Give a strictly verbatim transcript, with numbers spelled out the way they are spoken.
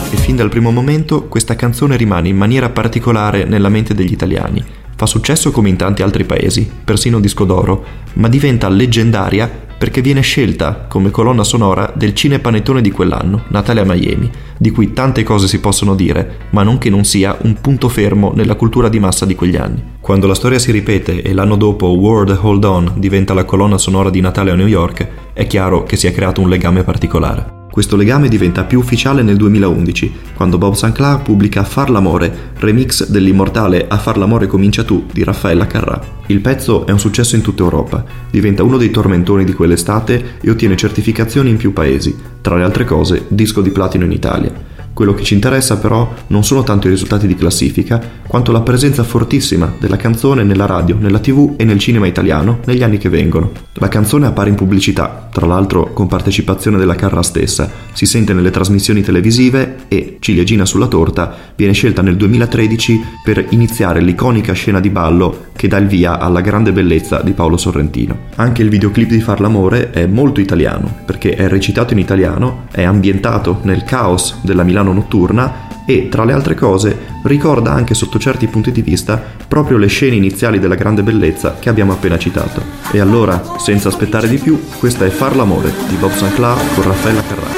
e fin dal primo momento questa canzone rimane in maniera particolare nella mente degli italiani. Fa successo come in tanti altri paesi, persino disco d'oro, ma diventa leggendaria perché viene scelta come colonna sonora del cinepanettone di quell'anno, Natale a Miami, di cui tante cose si possono dire, ma non che non sia un punto fermo nella cultura di massa di quegli anni. Quando la storia si ripete e l'anno dopo World Hold On diventa la colonna sonora di Natale a New York, è chiaro che si è creato un legame particolare. Questo legame diventa più ufficiale nel duemilaundici, quando Bob Sinclair pubblica Far l'amore, remix dell'immortale A far l'amore comincia tu di Raffaella Carrà. Il pezzo è un successo in tutta Europa, diventa uno dei tormentoni di quell'estate e ottiene certificazioni in più paesi, tra le altre cose disco di platino in Italia. Quello che ci interessa però non sono tanto i risultati di classifica, quanto la presenza fortissima della canzone nella radio, nella tivù e nel cinema italiano negli anni che vengono. La canzone appare in pubblicità, tra l'altro con partecipazione della Carrà stessa, si sente nelle trasmissioni televisive e, ciliegina sulla torta, viene scelta nel duemilatredici per iniziare l'iconica scena di ballo che dà il via alla grande bellezza di Paolo Sorrentino. Anche il videoclip di Far l'amore è molto italiano, perché è recitato in italiano, è ambientato nel caos della Milano notturna e, tra le altre cose, ricorda anche sotto certi punti di vista proprio le scene iniziali della grande bellezza che abbiamo appena citato. E allora, senza aspettare di più, questa è Far l'amore di Bob Sinclair con Raffaella Carrà.